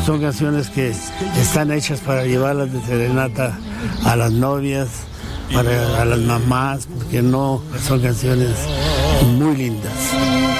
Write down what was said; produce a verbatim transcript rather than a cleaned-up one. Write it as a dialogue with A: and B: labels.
A: son canciones que están hechas para llevarlas de serenata a las novias, para a las mamás, porque no son canciones muy lindas.